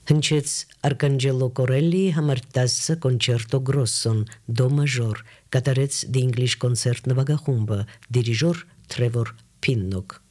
Հնչեց Arcangelo Corelli-ի համար 10 կոնչերտո գրոսոն դո մաժոր, կատարեց The English Concert նվագախումբը, դիրիժոր Trevor Pinnock։